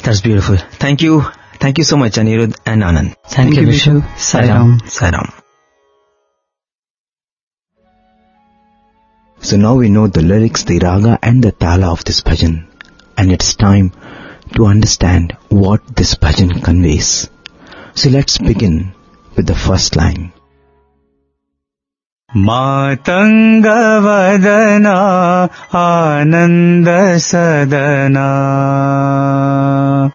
That's beautiful. Thank you. Thank you so much, Anirudh and Anand. Thank you, Vishu. Sairam. Sairam. So now we know the lyrics, the raga and the tala of this bhajan. And it's time to understand what this bhajan conveys. So let's begin with the first line. Matanga vadana ananda sadana.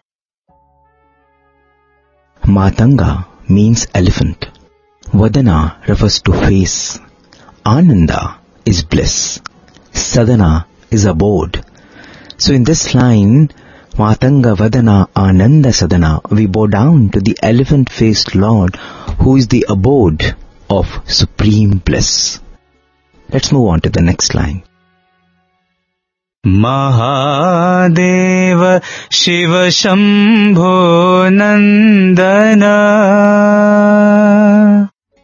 Matanga means elephant. Vadana refers to face. Ananda is bliss. Sadana is abode. So in this line, Matanga Vadana Ananda Sadana, we bow down to the elephant-faced Lord who is the abode of supreme bliss. Let's move on to the next line. Mahadeva Shiva Shambho Nandana.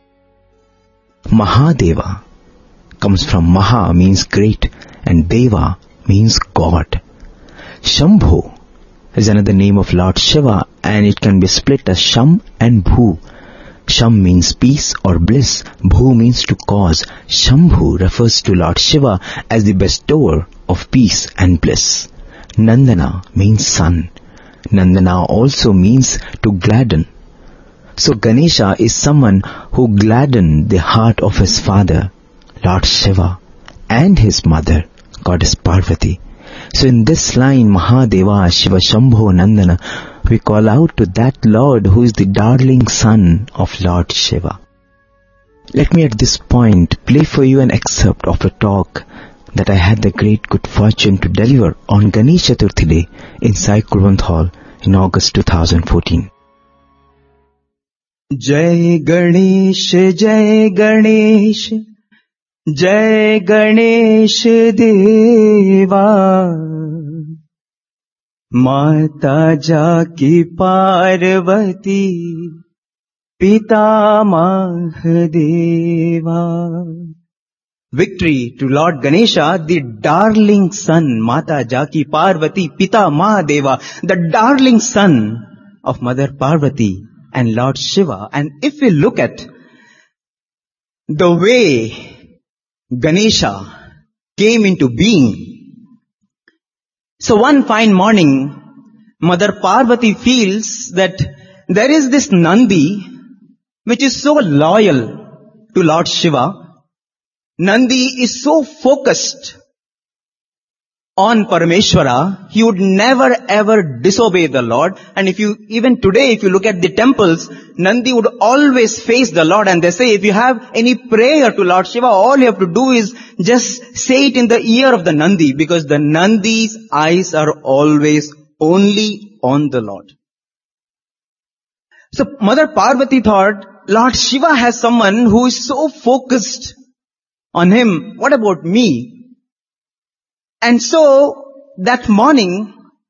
Mahadeva comes from Maha means great and Deva means God. Shambho is another name of Lord Shiva and it can be split as Sham and Bhu. Sham means peace or bliss. Bhu means to cause. Shambhu refers to Lord Shiva as the bestower of peace and bliss. Nandana means son. Nandana also means to gladden. So Ganesha is someone who gladdened the heart of his father, Lord Shiva, and his mother, Goddess Parvati. So in this line, Mahadeva Shiva Shambho Nandana, we call out to that Lord who is the darling son of Lord Shiva. Let me at this point play for you an excerpt of a talk that I had the great good fortune to deliver on Ganesh Chaturthi Day in Sai Kulwant Hall in August 2014. Jai Ganesh, Jai Ganesh, Jai Ganesh Deva. Mata Jaki Parvati Pita Mahadeva. Victory to Lord Ganesha, the darling son, Mata Jaki Parvati Pita Mahadeva, the darling son of Mother Parvati and Lord Shiva. And if we look at the way Ganesha came into being, so one fine morning, Mother Parvati feels that there is this Nandi which is so loyal to Lord Shiva. Nandi is so focused on Parameshwara, he would never ever disobey the Lord. And even today, if you look at the temples, Nandi would always face the Lord. And they say, if you have any prayer to Lord Shiva, all you have to do is just say it in the ear of the Nandi, because the Nandi's eyes are always only on the Lord. So Mother Parvati thought, Lord Shiva has someone who is so focused on him. What about me? And so that morning,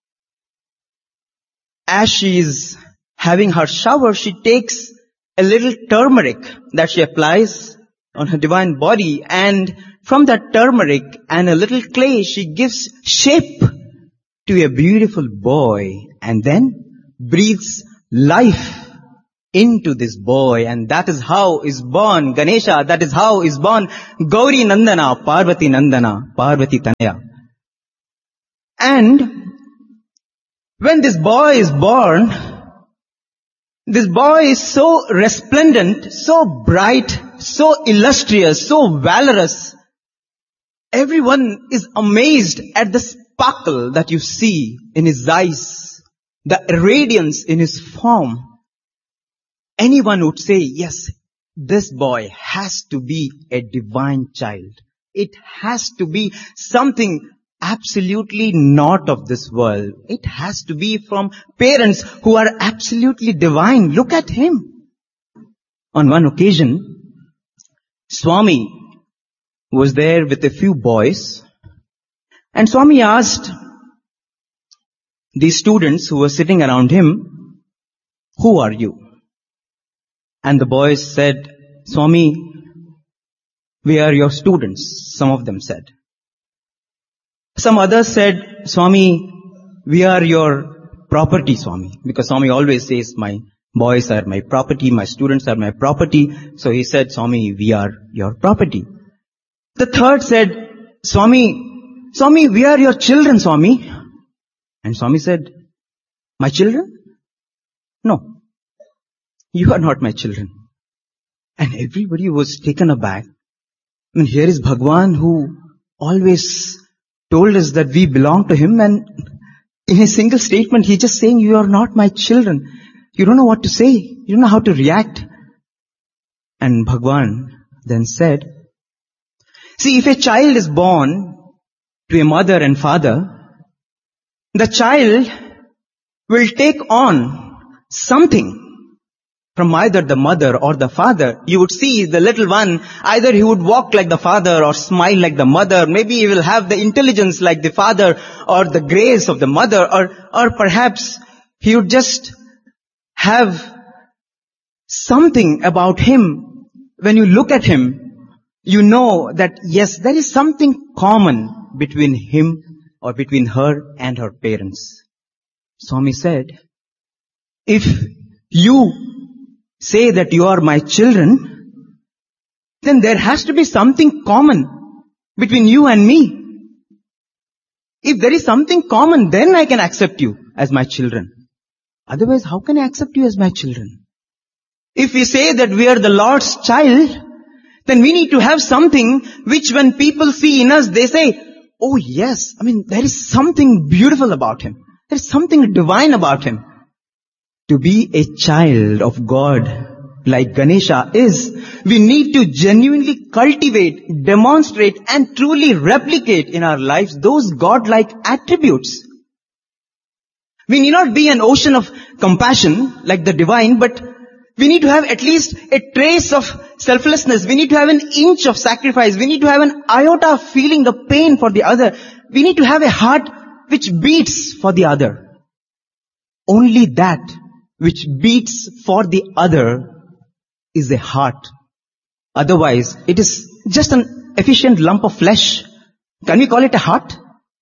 as she is having her shower, she takes a little turmeric that she applies on her divine body, and from that turmeric and a little clay, she gives shape to a beautiful boy and then breathes life into this boy, and that is how is born Ganesha, that is how is born Gauri Nandana, Parvati Nandana, Parvati Tanaya. And when this boy is born, this boy is so resplendent, so bright, so illustrious, so valorous. Everyone is amazed at the sparkle that you see in his eyes, the radiance in his form. Anyone would say, yes, this boy has to be a divine child. It has to be something absolutely not of this world. It has to be from parents who are absolutely divine. Look at him. On one occasion, Swami was there with a few boys, and Swami asked the students who were sitting around him, who are you? And the boys said, Swami, we are your students, some of them said. Some others said, Swami, we are your property, Swami. Because Swami always says, my boys are my property, my students are my property. So he said, Swami, we are your property. The third said, Swami, we are your children, Swami. And Swami said, my children? No, you are not my children. And everybody was taken aback. I mean, here is Bhagwan who always told us that we belong to him, and in a single statement he's just saying, you are not my children. You don't know what to say. You don't know how to react. And Bhagwan then said, see, if a child is born to a mother and father, the child will take on something from either the mother or the father. You would see the little one, either he would walk like the father or smile like the mother. Maybe he will have the intelligence like the father or the grace of the mother, or perhaps he would just have something about him. When you look at him, you know that yes, there is something common between him or between her and her parents. Swami said, if you say that you are my children, then there has to be something common between you and me. If there is something common, then I can accept you as my children. Otherwise, how can I accept you as my children? If we say that we are the Lord's child, then we need to have something which when people see in us, they say, oh yes, I mean, there is something beautiful about him. There is something divine about him. To be a child of God like Ganesha is, we need to genuinely cultivate, demonstrate and truly replicate in our lives those God-like attributes. We need not be an ocean of compassion like the divine, but we need to have at least a trace of selflessness. We need to have an inch of sacrifice. We need to have an iota of feeling the pain for the other. We need to have a heart which beats for the other. Only that which beats for the other is a heart. Otherwise, it is just an efficient lump of flesh. Can we call it a heart?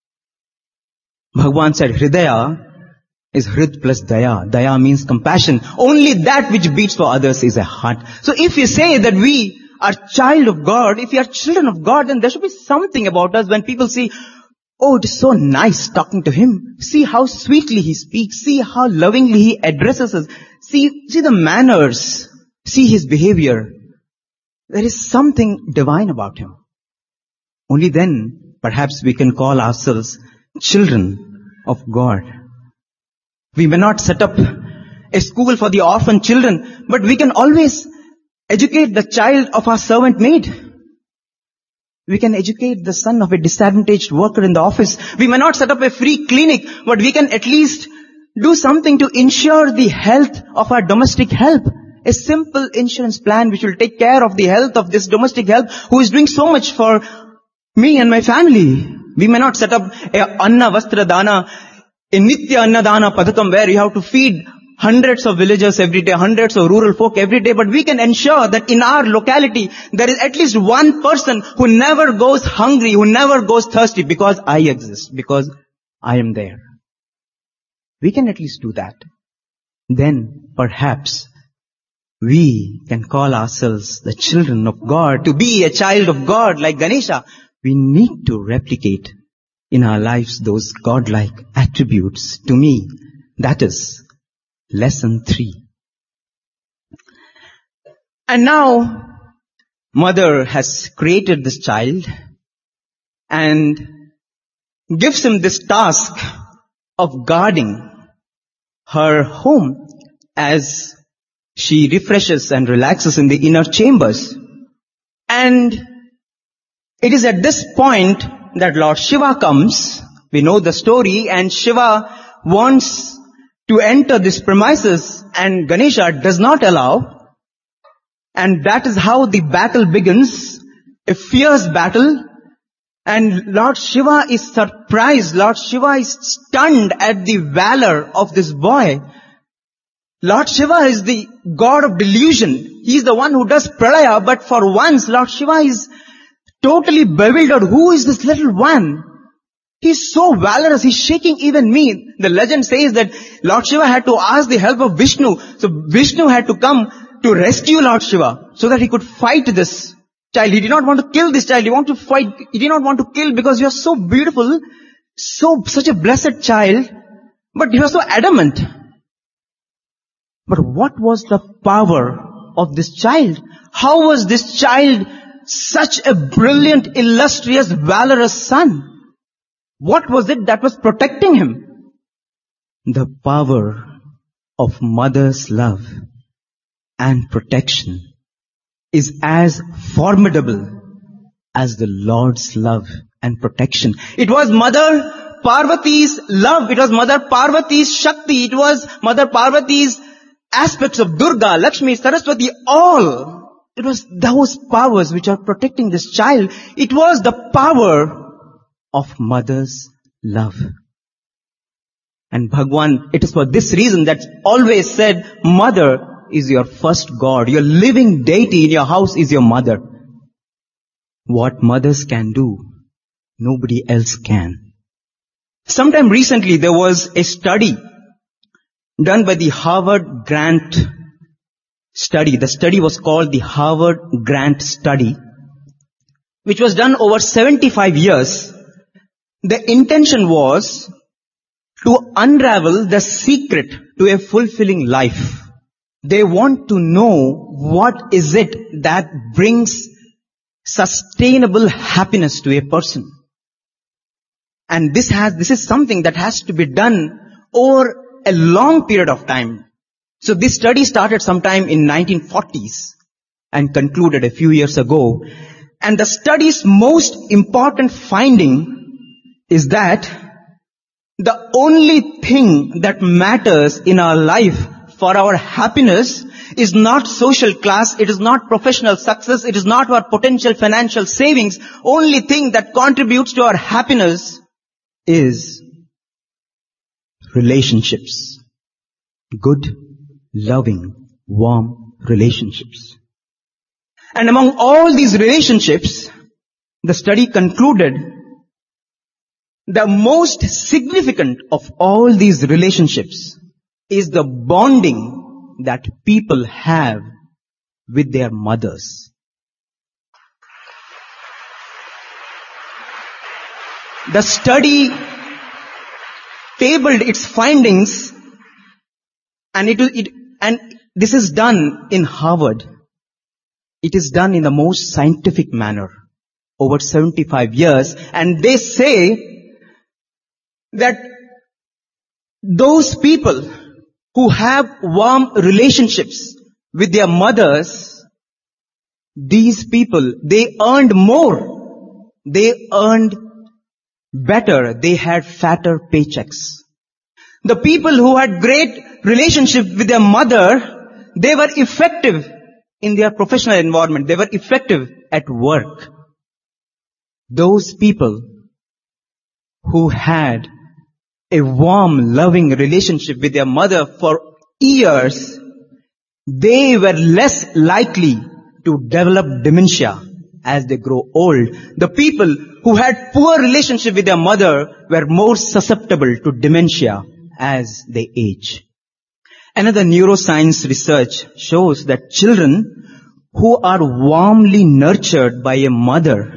Bhagwan said, Hridaya is Hrid plus Daya. Daya means compassion. Only that which beats for others is a heart. So if you say that we are child of God, if we are children of God, then there should be something about us when people see, oh, it is so nice talking to him. See how sweetly he speaks. See how lovingly he addresses us. See the manners. See his behavior. There is something divine about him. Only then, perhaps we can call ourselves children of God. We may not set up a school for the orphan children, but we can always educate the child of our servant maid. We can educate the son of a disadvantaged worker in the office. We may not set up a free clinic, but we can at least do something to ensure the health of our domestic help. A simple insurance plan which will take care of the health of this domestic help who is doing so much for me and my family. We may not set up a Anna Vastra Dana, a Nitya Anna Dana Padakam where you have to feed hundreds of villagers every day, hundreds of rural folk every day, but we can ensure that in our locality there is at least one person who never goes hungry, who never goes thirsty because I exist, because I am there. We can at least do that. Then perhaps we can call ourselves the children of God. To be a child of God like Ganesha, we need to replicate in our lives those God-like attributes. To me, that is Lesson 3. And now, mother has created this child and gives him this task of guarding her home as she refreshes and relaxes in the inner chambers. And it is at this point that Lord Shiva comes. We know the story, and Shiva wants to enter this premises and Ganesha does not allow. And that is how the battle begins, a fierce battle. And Lord Shiva is surprised. Lord Shiva is stunned at the valor of this boy. Lord Shiva is the god of delusion. He is the one who does pralaya, but for once Lord Shiva is totally bewildered. Who is this little one? He's so valorous. He's shaking even me. The legend says that Lord Shiva had to ask the help of Vishnu. So Vishnu had to come to rescue Lord Shiva so that he could fight this child. He did not want to kill this child. He wanted to fight. He did not want to kill because you are so beautiful, such a blessed child. But he was so adamant. But what was the power of this child? How was this child such a brilliant, illustrious, valorous son? What was it that was protecting him? The power of mother's love and protection is as formidable as the Lord's love and protection. It was Mother Parvati's love. It was Mother Parvati's Shakti. It was Mother Parvati's aspects of Durga, Lakshmi, Saraswati, all. It was those powers which are protecting this child. It was the power of mother's love. And Bhagwan, it is for this reason that's always said, mother is your first God. Your living deity in your house is your mother. What mothers can do, nobody else can. Sometime recently there was a study done by the Harvard Grant Study. The study was called the Harvard Grant Study, which was done over 75 years. The intention was to unravel the secret to a fulfilling life. They want to know what is it that brings sustainable happiness to a person. And this is something that has to be done over a long period of time. So this study started sometime in 1940s and concluded a few years ago. And the study's most important finding is that the only thing that matters in our life for our happiness is not social class, it is not professional success, it is not our potential financial savings. Only thing that contributes to our happiness is relationships. Good, loving, warm relationships. And among all these relationships, the study concluded the most significant of all these relationships is the bonding that people have with their mothers. The study tabled its findings, and this is done in Harvard. It is done in the most scientific manner over 75 years, and they say that those people who have warm relationships with their mothers, these people, they earned more. They earned better. They had fatter paychecks. The people who had great relationship with their mother, they were effective in their professional environment. They were effective at work. Those people who had a warm, loving relationship with their mother for years, they were less likely to develop dementia as they grow old. The people who had poor relationship with their mother were more susceptible to dementia as they age. Another neuroscience research shows that children who are warmly nurtured by a mother,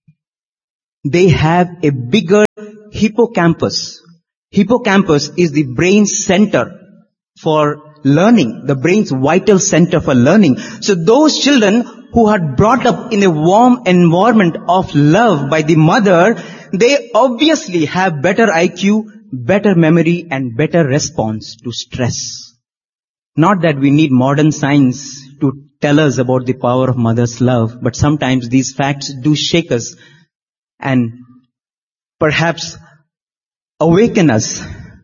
they have a bigger hippocampus. Hippocampus is the brain center for learning, the brain's vital center for learning. So those children who are brought up in a warm environment of love by the mother, they obviously have better IQ, better memory, and better response to stress. Not that we need modern science to tell us about the power of mother's love, but sometimes these facts do shake us and perhaps awaken us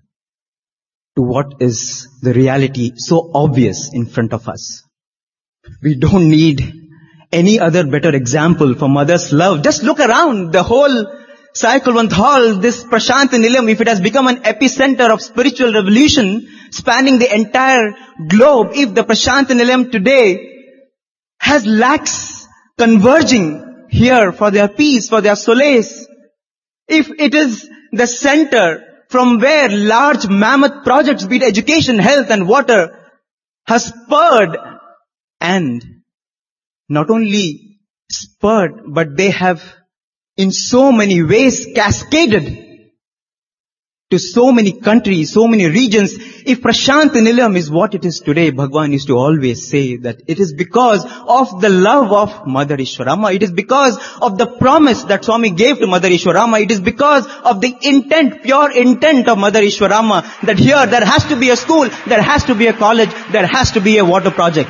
to what is the reality so obvious in front of us. We don't need any other better example for mother's love. Just look around the whole Sai Kulwant Hall, this Prasanthi Nilayam, if it has become an epicenter of spiritual revolution spanning the entire globe, if the Prasanthi Nilayam today has lakhs converging here for their peace, for their solace, if it is the center from where large mammoth projects, be it education, health and water, has spurred, and not only spurred, but they have in so many ways cascaded to so many countries, so many regions. If Prashant Nilayam is what it is today, Bhagwan used to always say that it is because of the love of Mother Ishwarama. It is because of the promise that Swami gave to Mother Ishwarama. It is because of the intent, pure intent of Mother Ishwarama, that here there has to be a school, there has to be a college, there has to be a water project.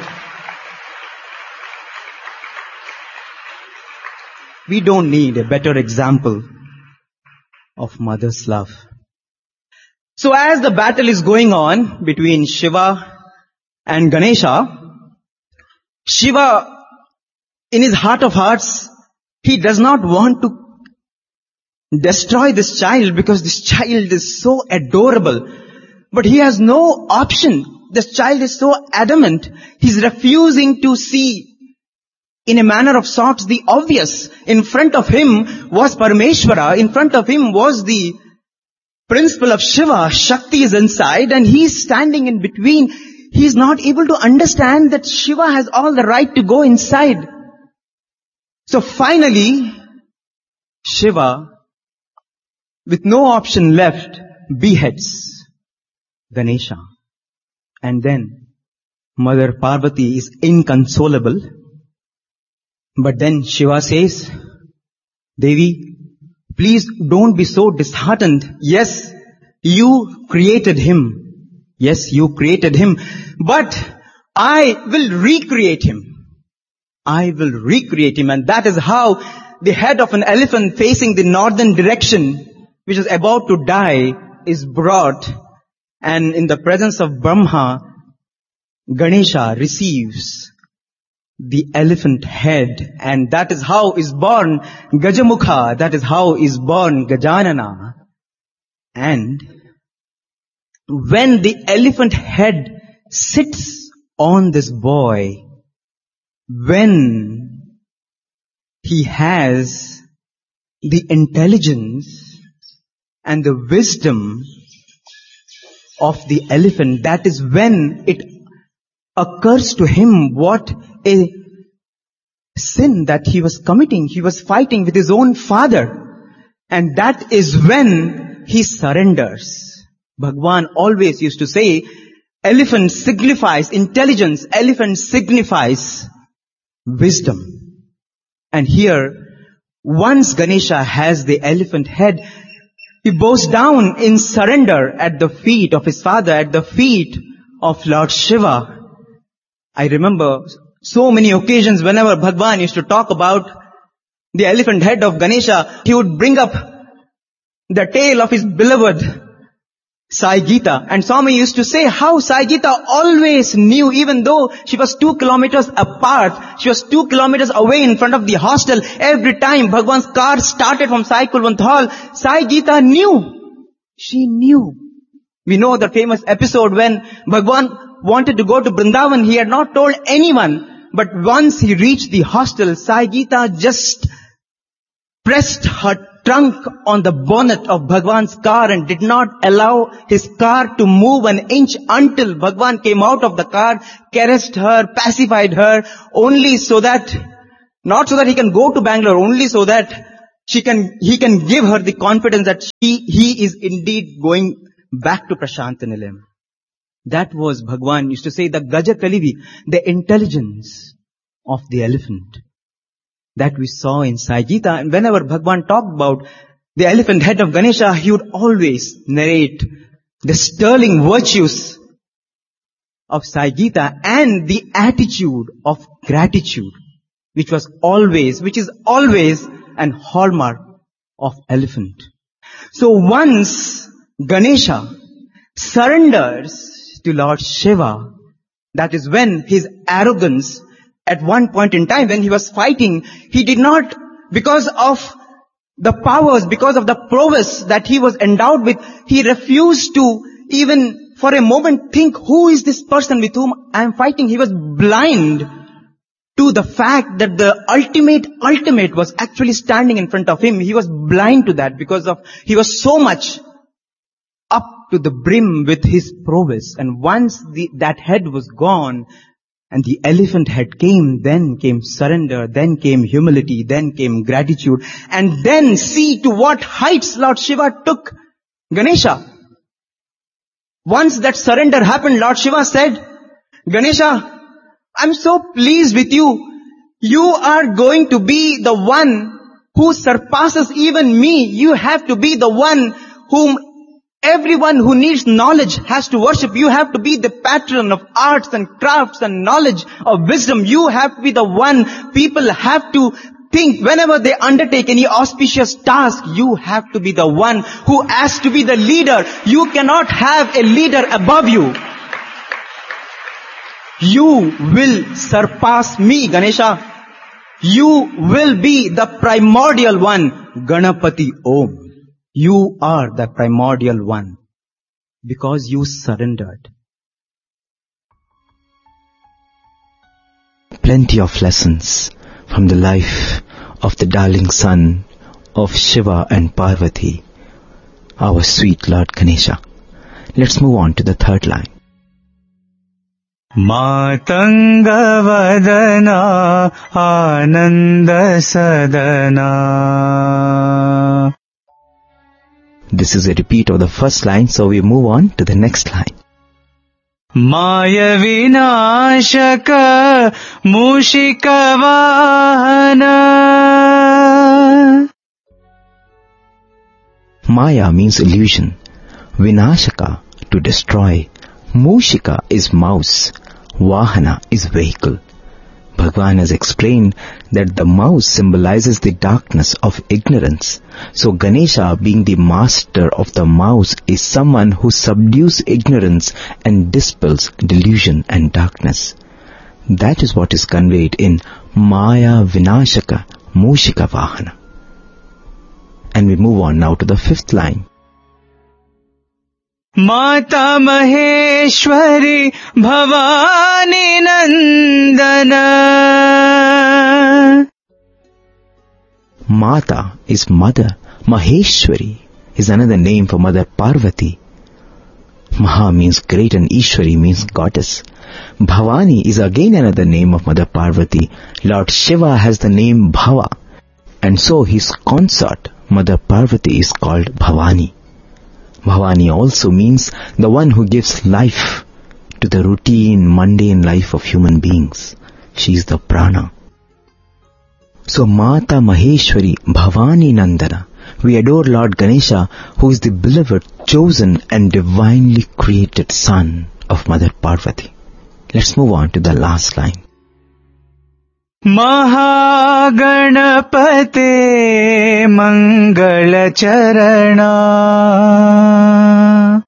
We don't need a better example of Mother's love. So as the battle is going on between Shiva and Ganesha, Shiva, in his heart of hearts, he does not want to destroy this child because this child is so adorable. But he has no option. This child is so adamant. He's refusing to see, in a manner of sorts, the obvious. In front of him was Parameshwara. In front of him was the principle of Shiva. Shakti is inside and he is standing in between. He is not able to understand that Shiva has all the right to go inside. So finally, Shiva, with no option left, beheads Ganesha. And then Mother Parvati is inconsolable. But then Shiva says, Devi, please don't be so disheartened. Yes, you created him. Yes, you created him. But I will recreate him. I will recreate him. And that is how the head of an elephant facing the northern direction, which is about to die, is brought. And in the presence of Brahma, Ganesha receives the elephant head, and that is how is born Gajamukha, that is how is born Gajanana. And when the elephant head sits on this boy, when he has the intelligence and the wisdom of the elephant, that is when it occurs to him what a sin that he was committing. He was fighting with his own father. And that is when he surrenders. Bhagwan always used to say, elephant signifies intelligence, elephant signifies wisdom. And here, once Ganesha has the elephant head, he bows down in surrender at the feet of his father, at the feet of Lord Shiva. I remember so many occasions whenever Bhagwan used to talk about the elephant head of Ganesha, he would bring up the tale of his beloved Sai Gita. And Swami used to say how Sai Gita always knew, even though she was 2 kilometers apart, she was 2 kilometers away in front of the hostel. Every time Bhagwan's car started from Sai Kulwant Hall, Sai Gita knew. She knew. We know the famous episode when Bhagwan wanted to go to Vrindavan. He had not told anyone. But once he reached the hostel, Sai Gita just pressed her trunk on the bonnet of Bhagwan's car and did not allow his car to move an inch until Bhagwan came out of the car, caressed her, pacified her, only so that, not so that he can go to Bangalore, only so that he can give her the confidence that he is indeed going back to Prashant Nilayam. That was, Bhagwan used to say, the Gaja Kalivi, the intelligence of the elephant. That we saw in Sai Gita. And whenever Bhagwan talked about the elephant head of Ganesha, he would always narrate the sterling virtues of Sai Gita and the attitude of gratitude, which is always an hallmark of elephant. So once Ganesha surrenders to Lord Shiva, that is when his arrogance, at one point in time when he was fighting, he did not, because of the powers, because of the prowess that he was endowed with, he refused to even for a moment think, who is this person with whom I am fighting? He was blind to the fact that the ultimate was actually standing in front of him. He was blind to that because he was so much up to the brim with his prowess. And once that head was gone and the elephant head came, then came surrender, then came humility, then came gratitude. And then see to what heights Lord Shiva took Ganesha. Once that surrender happened, Lord Shiva said, Ganesha, I'm so pleased with you. You are going to be the one who surpasses even me. You have to be the one whom everyone who needs knowledge has to worship. You have to be the patron of arts and crafts and knowledge of wisdom. You have to be the one people have to think whenever they undertake any auspicious task. You have to be the one who has to be the leader. You cannot have a leader above you. You will surpass me, Ganesha. You will be the primordial one, Ganapati Om. You are the primordial one because you surrendered. Plenty of lessons from the life of the darling son of Shiva and Parvati, our sweet Lord Ganesha. Let's move on to the third line. Matanga vadana ananda sadana. This is a repeat of the first line, so we move on to the next line. Maya vinashaka mushika vahana. Maya means illusion. Vinashaka, to destroy. Mushika is mouse. Vahana is vehicle. Bhagavan has explained that the mouse symbolizes the darkness of ignorance. So Ganesha, being the master of the mouse, is someone who subdues ignorance and dispels delusion and darkness. That is what is conveyed in Maya Vinashaka Mushika Vahana. And we move on now to the fifth line. Mata Maheshwari Bhavani Nandana. Mata is mother. Maheshwari is another name for Mother Parvati. Maha means great and Ishwari means goddess. Bhavani is again another name of Mother Parvati. Lord Shiva has the name Bhava, and so his consort, Mother Parvati, is called Bhavani. Bhavani also means the one who gives life to the routine, mundane life of human beings. She is the prana. So Mata Maheshwari Bhavani Nandana, we adore Lord Ganesha, who is the beloved, chosen and divinely created son of Mother Parvati. Let's move on to the last line. Mahaganapate Mangala Charana.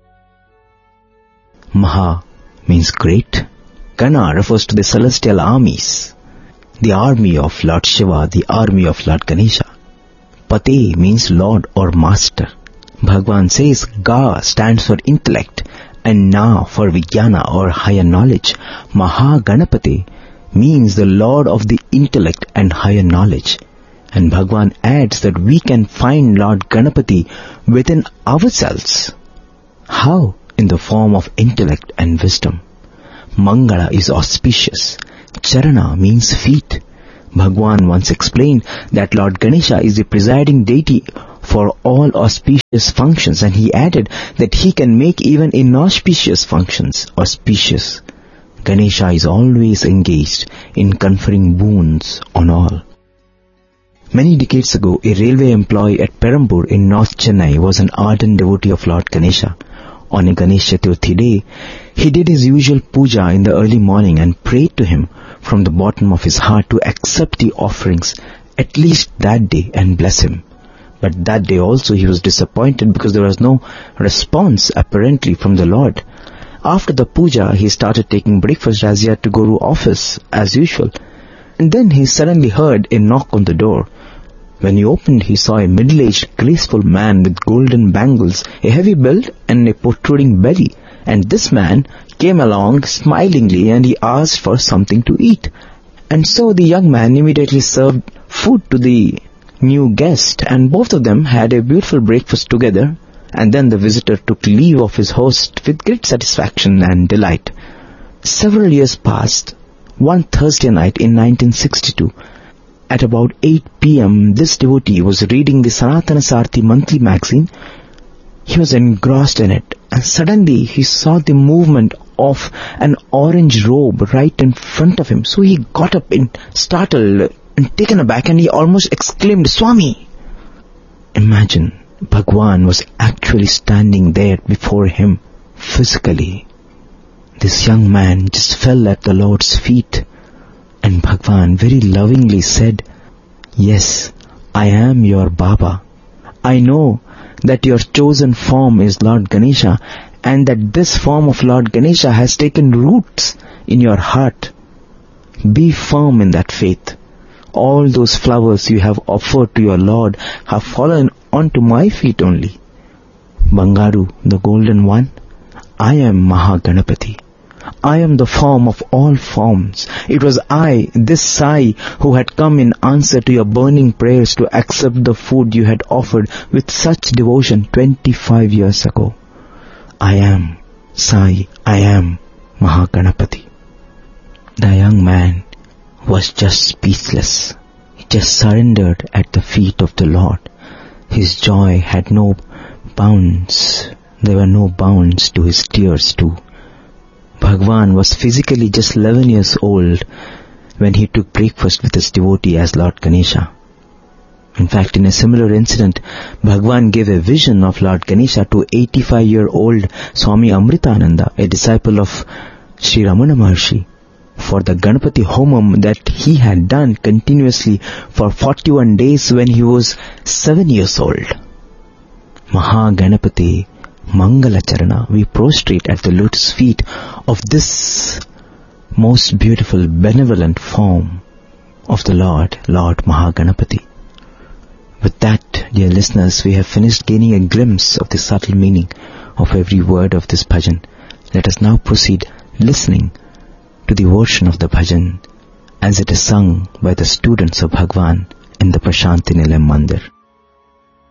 Maha means great. Gana refers to the celestial armies. The army of Lord Shiva, the army of Lord Ganesha. Pate means Lord or Master. Bhagavan says Ga stands for intellect and Na for Vijnana or higher knowledge. Mahaganapate means the Lord of the intellect and higher knowledge. And Bhagavan adds that we can find Lord Ganapati within ourselves. How? In the form of intellect and wisdom. Mangala is auspicious. Charana means feet. Bhagavan once explained that Lord Ganesha is the presiding deity for all auspicious functions, and he added that he can make even inauspicious functions auspicious. Ganesha is always engaged in conferring boons on all. Many decades ago, a railway employee at Perambur in North Chennai was an ardent devotee of Lord Ganesha. On a Ganesh Chaturthi day, he did his usual puja in the early morning and prayed to him from the bottom of his heart to accept the offerings at least that day and bless him. But that day also he was disappointed because there was no response apparently from the Lord. After the puja, he started taking breakfast as he had to go to office as usual. And then he suddenly heard a knock on the door. When he opened, he saw a middle-aged, graceful man with golden bangles, a heavy build and a protruding belly. And this man came along smilingly and he asked for something to eat. And so the young man immediately served food to the new guest, and both of them had a beautiful breakfast together, and then the visitor took leave of his host with great satisfaction and delight. Several years passed. One Thursday night in 1962, at about 8 p.m., this devotee was reading the Sanatana Sarthi monthly magazine. He was engrossed in it, and suddenly he saw the movement of an orange robe right in front of him. So he got up in startled and taken aback, and he almost exclaimed, "Swami!" Imagine, Bhagwan was actually standing there before him, physically. This young man just fell at the Lord's feet, and Bhagwan very lovingly said, "Yes, I am your Baba. I know that your chosen form is Lord Ganesha, and that this form of Lord Ganesha has taken roots in your heart. Be firm in that faith. All those flowers you have offered to your Lord have fallen onto my feet only. Bangaru, the golden one, I am Mahaganapati. I am the form of all forms. It was I, this Sai, who had come in answer to your burning prayers to accept the food you had offered with such devotion 25 years ago. I am Sai, I am Mahaganapati." The young man was just speechless. He just surrendered at the feet of the Lord. His joy had no bounds. There were no bounds to his tears too. Bhagwan was physically just 11 years old when he took breakfast with his devotee as Lord Ganesha. In fact, in a similar incident, Bhagwan gave a vision of Lord Ganesha to 85-year-old Swami Amritananda, a disciple of Sri Ramana Maharshi, for the Ganapati Homam that he had done continuously for 41 days when he was 7 years old. Mahaganapati Mangala Charana, we prostrate at the lotus feet of this most beautiful, benevolent form of the Lord, Lord Mahaganapati. With that, dear listeners, we have finished gaining a glimpse of the subtle meaning of every word of this bhajan. Let us now proceed listening to the version of the bhajan as it is sung by the students of Bhagwan in the Prashanti Nilayam Mandir.